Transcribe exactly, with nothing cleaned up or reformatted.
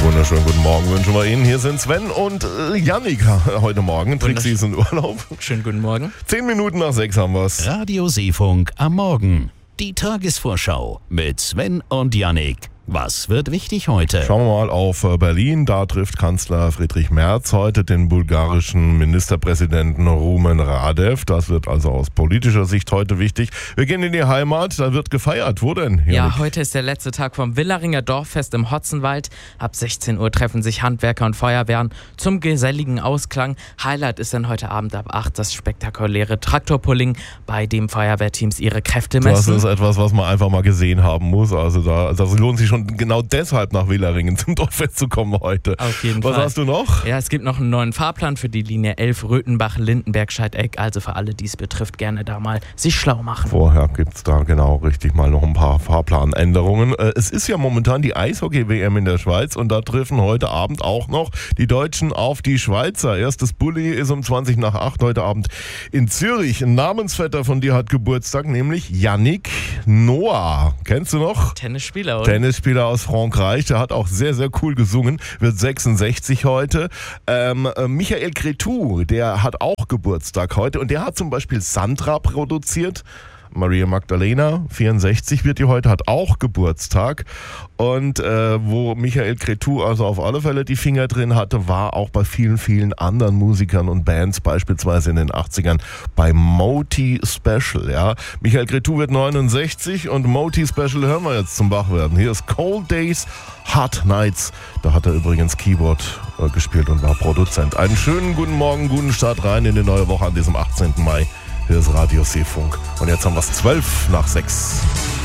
Wunderschönen guten Morgen wünschen wir Ihnen. Hier sind Sven und äh, Yannick heute Morgen. Trixie ist in Urlaub. Schönen guten Morgen. Zehn Minuten nach sechs haben wir's. Radio Seefunk am Morgen. Die Tagesvorschau mit Sven und Yannick. Was wird wichtig heute? Schauen wir mal auf Berlin. Da trifft Kanzler Friedrich Merz heute den bulgarischen Ministerpräsidenten Rumen Radev. Das wird also aus politischer Sicht heute wichtig. Wir gehen in die Heimat. Da wird gefeiert. Wo denn? Yannick? Ja, heute ist der letzte Tag vom Willaringer Dorffest im Hotzenwald. Ab sechzehn Uhr treffen sich Handwerker und Feuerwehren zum geselligen Ausklang. Highlight ist dann heute Abend ab acht das spektakuläre Traktorpulling, bei dem Feuerwehrteams ihre Kräfte messen. Das ist etwas, was man einfach mal gesehen haben muss. Also da, das lohnt sich schon genau deshalb nach Willaringen zum Dorffest zu kommen heute. Auf jeden Was Fall. hast du noch? Ja, es gibt noch einen neuen Fahrplan für die Linie elf Röthenbach-Lindenberg-Scheideck. Also für alle, die es betrifft, gerne da mal sich schlau machen. Vorher gibt es da genau richtig mal noch ein paar Fahrplanänderungen. Es ist ja momentan die Eishockey-W M in der Schweiz und da treffen heute Abend auch noch die Deutschen auf die Schweizer. Erstes Bulli ist um zwanzig nach acht heute Abend in Zürich. Ein Namensvetter von dir hat Geburtstag, nämlich Yannick Noah. Kennst du noch? Tennisspieler, oder? Tennisspieler aus Frankreich, der hat auch sehr, sehr cool gesungen, wird sechsundsechzig heute. Ähm, äh, Michael Cretu, der hat auch Geburtstag heute und der hat zum Beispiel Sandra produziert. Maria Magdalena, vierundsechzig wird die heute, hat auch Geburtstag. Und äh, wo Michael Cretu also auf alle Fälle die Finger drin hatte, war auch bei vielen, vielen anderen Musikern und Bands, beispielsweise in den achtzigern bei Moti Special. Ja. Michael Cretu wird neunundsechzig und Moti Special hören wir jetzt zum Wachwerden. Hier ist Cold Days, Hard Nights. Da hat er übrigens Keyboard äh, gespielt und war Produzent. Einen schönen guten Morgen, guten Start rein in die neue Woche an diesem achtzehnten Mai. Hier ist Radio Seefunk. Und jetzt haben wir es zwölf nach sechs.